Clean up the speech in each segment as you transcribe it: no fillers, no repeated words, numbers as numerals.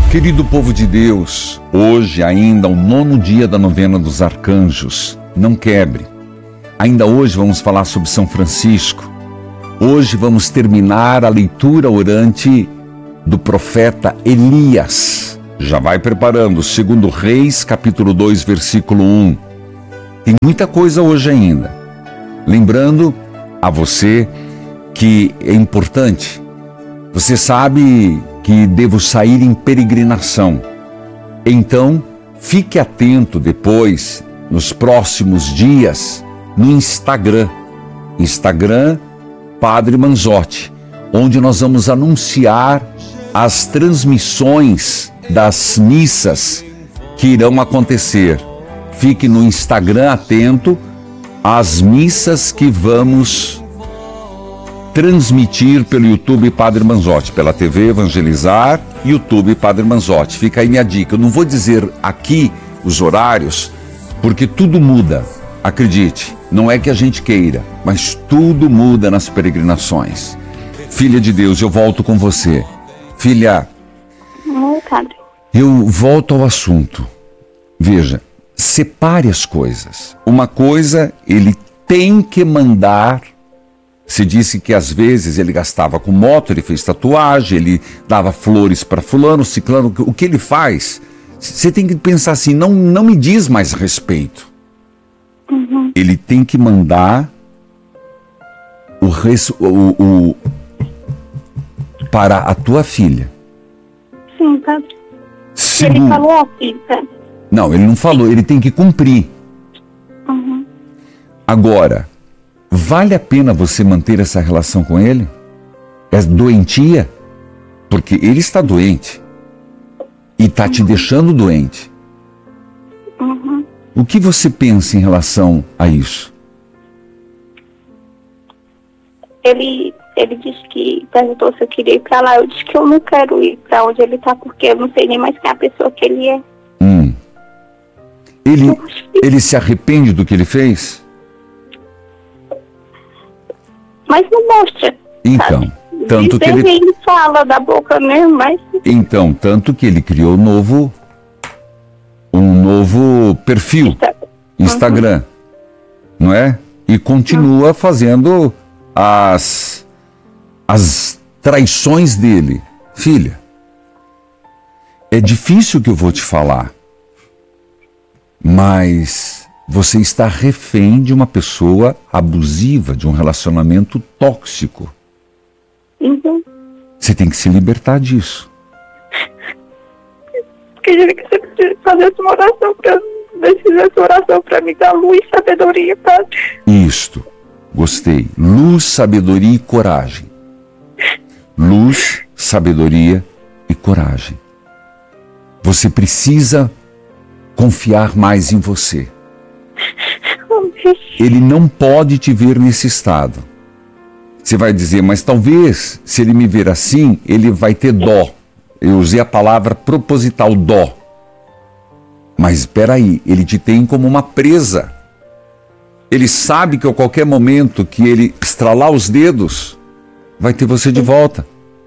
Querido povo de Deus, hoje ainda o 9º dia da novena dos arcanjos. Não quebre. Ainda hoje vamos falar sobre São Francisco. Hoje vamos terminar a leitura orante do profeta Elias. Já vai preparando, 2 Reis, capítulo 2, versículo 1. Tem muita coisa hoje ainda. Lembrando a você que é importante. Você sabe que devo sair em peregrinação. Então, fique atento depois, nos próximos dias, no Instagram Padre Manzotti, onde nós vamos anunciar as transmissões das missas que irão acontecer. Fique no Instagram atento às missas que vamos transmitir pelo YouTube Padre Manzotti, pela TV Evangelizar, YouTube Padre Manzotti. Fica aí minha dica. Eu não vou dizer aqui os horários, porque tudo muda. Acredite, não é que a gente queira, mas tudo muda nas peregrinações. Filha de Deus, eu volto com você. Filha, Padre. Eu volto ao assunto. Veja, separe as coisas. Uma coisa, ele tem que mandar. Se disse que às vezes ele gastava com moto, ele fez tatuagem, ele dava flores para fulano, ciclano. O que ele faz? Você tem que pensar assim, não me diz mais respeito. Uhum. Ele tem que mandar para a tua filha. Sim, Padre. Segundo, Ele falou assim, Padre. Não, ele não falou, ele tem que cumprir. Uhum. Agora, vale a pena você manter essa relação com ele? É doentia? Porque ele está doente. E está te deixando doente. Uhum. O que você pensa em relação a isso? Ele disse que perguntou se eu queria ir pra lá. Eu disse que eu não quero ir pra onde ele tá, porque eu não sei nem mais quem é a pessoa que ele é. Ele se arrepende do que ele fez? Mas não mostra. Então, sabe? tanto que ele fala da boca mesmo, mas... Então, tanto que ele criou um novo perfil, Instagram, não é? E continua fazendo as traições dele. Filha, é difícil o que eu vou te falar, mas você está refém de uma pessoa abusiva, de um relacionamento tóxico. Uhum. Você tem que se libertar disso. Queria que você fizesse uma oração para me dar luz e sabedoria, Padre. Isto, gostei. Luz, sabedoria e coragem. Luz, sabedoria e coragem. Você precisa confiar mais em você. Ele não pode te ver nesse estado. Você vai dizer, mas talvez, se ele me ver assim, ele vai ter dó. Eu usei a palavra proposital, dó. Mas espera aí, ele te tem como uma presa. Ele sabe que a qualquer momento que ele estralar os dedos, vai ter você de volta.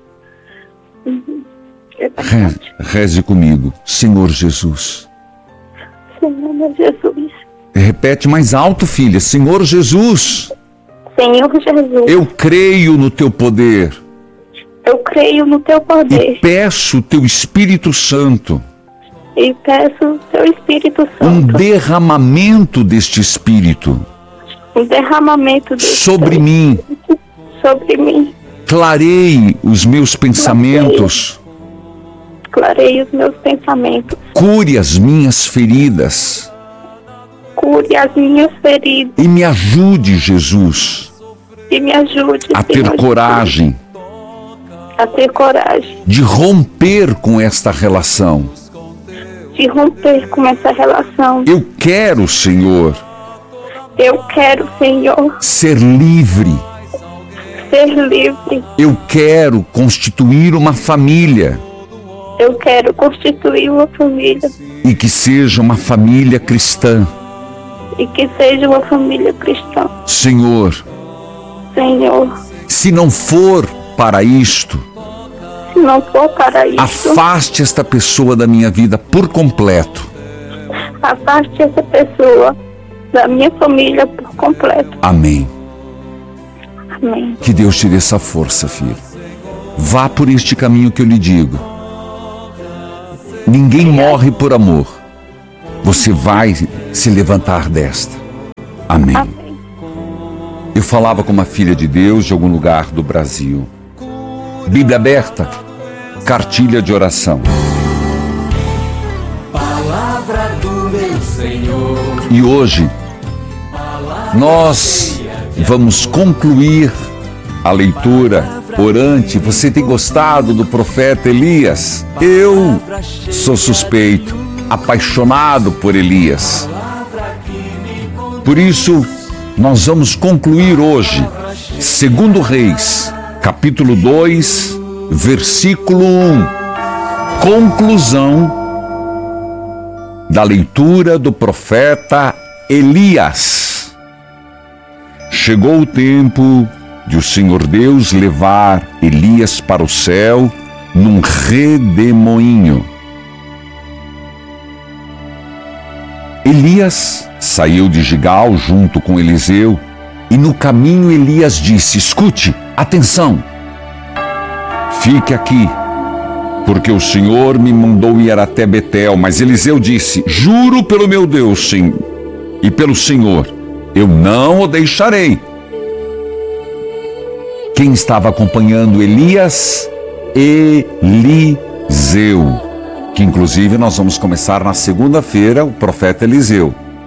Reze comigo, Senhor Jesus. Senhor Jesus. Repete mais alto, filha. Senhor Jesus. Senhor Jesus. Eu creio no teu poder. Eu creio no teu poder. E peço o teu Espírito Santo. E peço o teu Espírito Santo. Um derramamento deste Espírito. Um derramamento deste sobre mim. Sobre mim. Clareie os meus pensamentos. Clareie os meus pensamentos. Cure as minhas feridas. Cure as minhas feridas. E me ajude, Jesus. E me ajude, a ter coragem. A ter coragem. De romper com esta relação. De romper com essa relação. Eu quero, Senhor. Eu quero, Senhor. Ser livre. Ser livre. Eu quero constituir uma família. Eu quero constituir uma família. E que seja uma família cristã. E que seja uma família cristã. Senhor. Senhor. Se não for para isto, se não for para isso, afaste esta pessoa da minha vida por completo. afaste essa pessoa da minha família por completo. Amém. Amém. Que Deus te dê essa força, filho. Vá por este caminho que eu lhe digo. Ninguém morre por amor. Você vai se levantar desta. Amém. Amém. Eu falava com uma filha de Deus de algum lugar do Brasil. Bíblia aberta, cartilha de oração. Palavra do meu Senhor. E hoje nós vamos concluir a leitura orante. Você tem gostado do profeta Elias? Eu sou suspeito, apaixonado por Elias. Por isso, nós vamos concluir hoje, 2 Reis, capítulo 2, versículo 1. Conclusão da leitura do profeta Elias. Chegou o tempo de o Senhor Deus levar Elias para o céu num redemoinho. Elias saiu de Gigal junto com Eliseu, e no caminho Elias disse: escute, atenção, fique aqui, porque o Senhor me mandou ir até Betel. Mas Eliseu disse: juro pelo meu Deus, sim, e pelo Senhor, eu não o deixarei. Quem estava acompanhando Elias? Eliseu, que inclusive nós vamos começar na segunda-feira, o profeta Eliseu.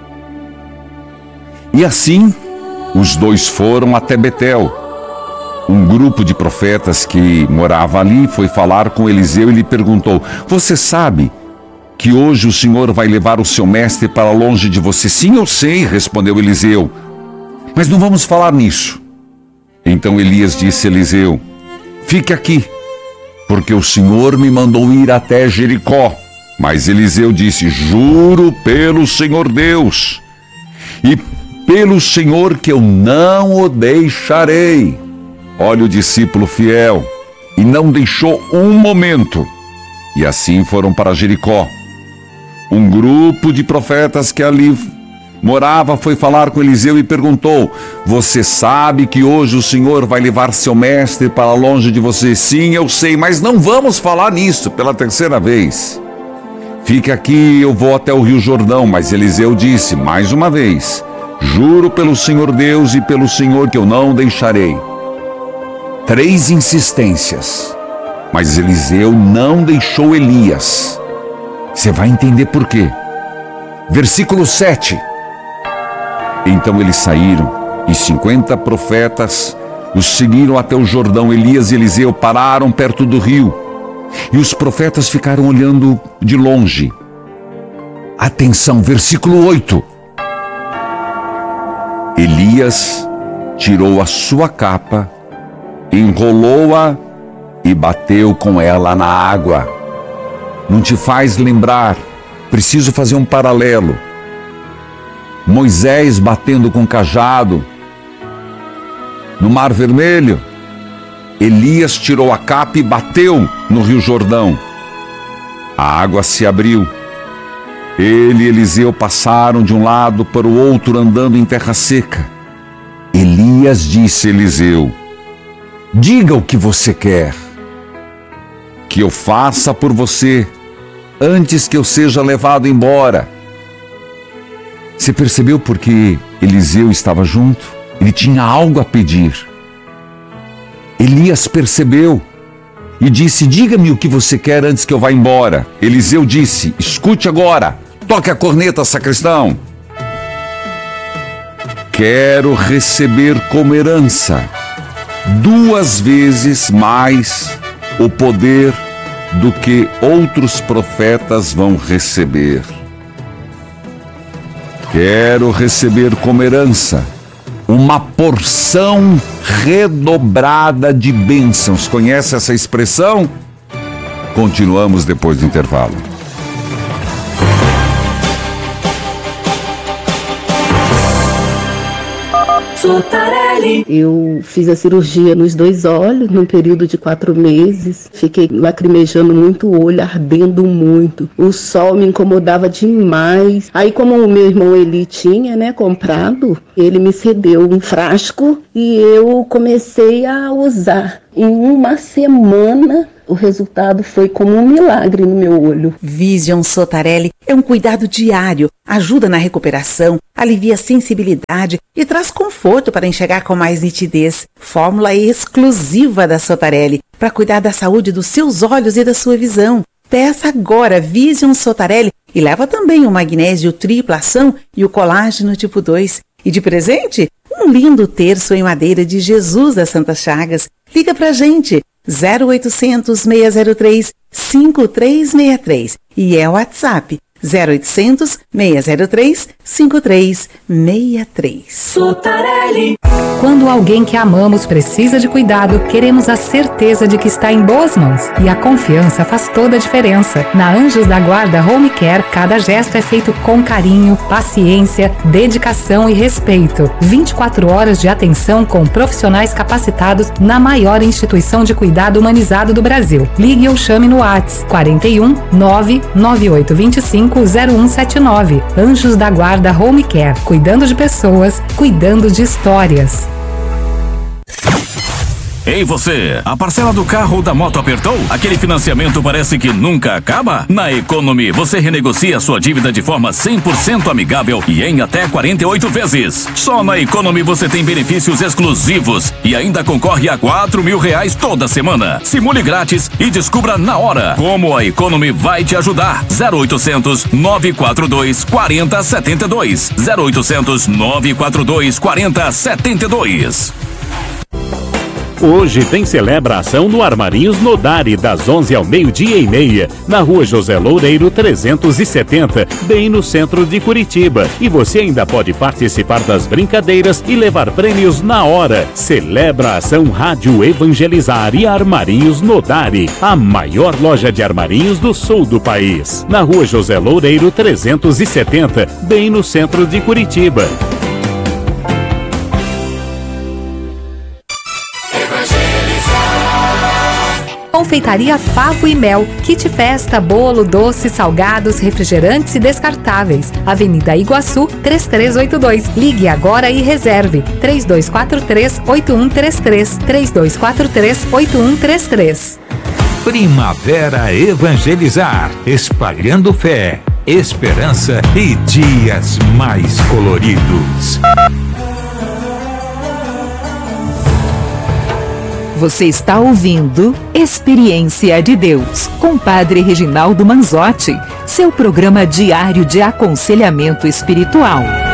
E assim, os dois foram até Betel. Um grupo de profetas que morava ali foi falar com Eliseu e lhe perguntou: você sabe que hoje o Senhor vai levar o seu mestre para longe de você? Sim, eu sei, respondeu Eliseu, mas não vamos falar nisso. Então Elias disse a Eliseu: fique aqui, porque o Senhor me mandou ir até Jericó. Mas Eliseu disse: juro pelo Senhor Deus e pelo Senhor que eu não o deixarei. Olha o discípulo fiel, e não deixou um momento. E assim foram para Jericó. Um grupo de profetas que ali morava foi falar com Eliseu e perguntou: você sabe que hoje o Senhor vai levar seu mestre para longe de você? Sim, eu sei, mas não vamos falar nisso pela terceira vez. Fique aqui, eu vou até o Rio Jordão. Mas Eliseu disse mais uma vez: juro pelo Senhor Deus e pelo Senhor que eu não deixarei. 3 insistências, mas Eliseu não deixou Elias. Você vai entender por quê. Versículo 7. Então eles saíram, e 50 profetas os seguiram até o Jordão. Elias e Eliseu pararam perto do rio, e os profetas ficaram olhando de longe. Atenção, versículo 8. Elias tirou a sua capa, enrolou-a e bateu com ela na água. Não te faz lembrar? Preciso fazer um paralelo. Moisés batendo com cajado no Mar Vermelho. Elias tirou a capa e bateu no Rio Jordão. A água se abriu. Ele e Eliseu passaram de um lado para o outro, andando em terra seca. Elias disse a Eliseu: diga o que você quer que eu faça por você antes que eu seja levado embora. Você percebeu porque Eliseu estava junto? Ele tinha algo a pedir. Elias percebeu e disse: diga-me o que você quer antes que eu vá embora. Eliseu disse: escute agora, toque a corneta, sacristão. Quero receber como herança 2 vezes mais o poder do que outros profetas vão receber. Quero receber como herança uma porção redobrada de bênçãos. Conhece essa expressão? Continuamos depois do intervalo. Sutaré Eu fiz a cirurgia nos 2 olhos, num período de 4 meses. Fiquei lacrimejando muito o olho, ardendo muito. O sol me incomodava demais. Aí, como o meu irmão Eli tinha, comprado, ele me cedeu um frasco e eu comecei a usar. Em uma semana, o resultado foi como um milagre no meu olho. Vision Sotarelli é um cuidado diário, ajuda na recuperação, alivia a sensibilidade e traz conforto para enxergar com mais nitidez. Fórmula exclusiva da Sotarelli para cuidar da saúde dos seus olhos e da sua visão. Peça agora Vision Sotarelli e leva também o magnésio tripla ação e o colágeno tipo 2. E de presente, um lindo terço em madeira de Jesus das Santas Chagas. Liga pra gente, 0800 603 5363 e é o WhatsApp 0800 603 5363. Sotarelli. Quando alguém que amamos precisa de cuidado, queremos a certeza de que está em boas mãos. E a confiança faz toda a diferença. Na Anjos da Guarda Home Care, cada gesto é feito com carinho, paciência, dedicação e respeito. 24 horas de atenção com profissionais capacitados na maior instituição de cuidado humanizado do Brasil. Ligue ou chame no WhatsApp 41 99825 0179. Anjos da Guarda Home Care, cuidando de pessoas, cuidando de histórias. Ei você, a parcela do carro ou da moto apertou? Aquele financiamento parece que nunca acaba? Na Economy você renegocia sua dívida de forma 100% amigável e em até 48 vezes. Só na Economy você tem benefícios exclusivos e ainda concorre a R$4.000 toda semana. Simule grátis e descubra na hora como a Economy vai te ajudar. 0800 942 4072. 0800 942 4072. Hoje tem celebração no Armarinhos Nodari, das 11 ao 12:30, na Rua José Loureiro 370, bem no centro de Curitiba. E você ainda pode participar das brincadeiras e levar prêmios na hora. Celebra a ação Rádio Evangelizar e Armarinhos Nodari, a maior loja de armarinhos do sul do país. Na Rua José Loureiro 370, bem no centro de Curitiba. Confeitaria Favo e Mel, kit festa, bolo, doces, salgados, refrigerantes e descartáveis. Avenida Iguaçu, 3382. Ligue agora e reserve. 3243-8133. 3243-8133. Primavera Evangelizar, espalhando fé, esperança e dias mais coloridos. Você está ouvindo Experiência de Deus, com Padre Reginaldo Manzotti, seu programa diário de aconselhamento espiritual.